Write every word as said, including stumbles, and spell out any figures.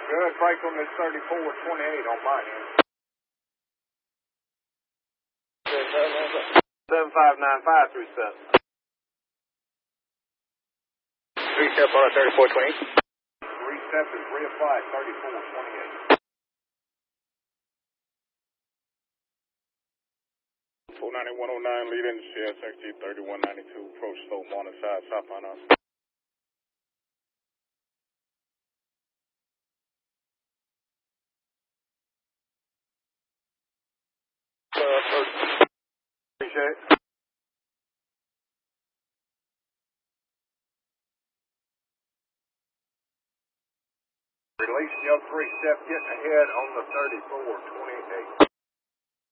Good. Franklin is thirty-four twenty-eight on my end. seven five nine five three seven. Three step on thirty-four twenty-eight. Three step is reapplied thirty-four twenty-eight. four ninety-one oh nine, lead in C S X G thirty-one ninety-two, approach slow, morning side, southbound us. Appreciate it. Release your three step, getting ahead on the thirty-four twenty-eight.